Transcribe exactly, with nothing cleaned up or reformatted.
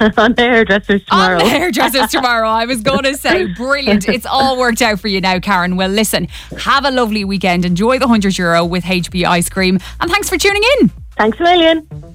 on the hairdressers tomorrow. On the hairdressers tomorrow. I was going to say, brilliant. It's all worked out for you now, Karen. Well, listen, have a lovely weekend. Enjoy the one hundred euro with H B Ice Cream. And thanks for tuning in. Thanks a million.